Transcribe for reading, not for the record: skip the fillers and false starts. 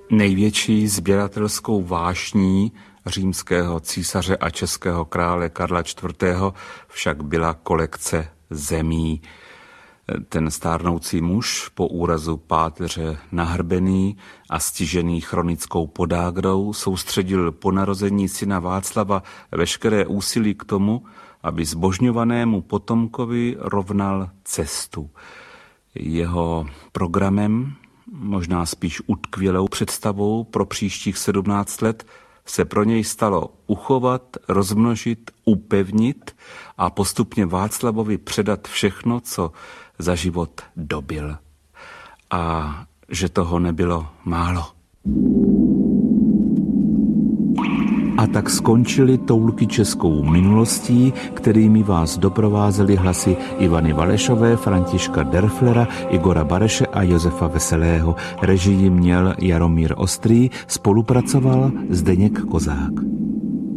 Největší sběratelskou vášní římského císaře a českého krále Karla IV. Však byla kolekce zemí. Ten stárnoucí muž, po úrazu páteře nahrbený a stižený chronickou podágrou, soustředil po narození syna Václava veškeré úsilí k tomu, aby zbožňovanému potomkovi rovnal cestu. Jeho programem, možná spíš utkvělou představou pro příštích 17 let, se pro něj stalo uchovat, rozmnožit, upevnit a postupně Václavovi předat všechno, co za život dobil. A že toho nebylo málo. A tak skončily toulky českou minulostí, kterými vás doprovázely hlasy Ivany Valešové, Františka Derflera, Igora Bareše a Josefa Veselého. Režii měl Jaromír Ostrý, spolupracoval Zdeněk Kozák.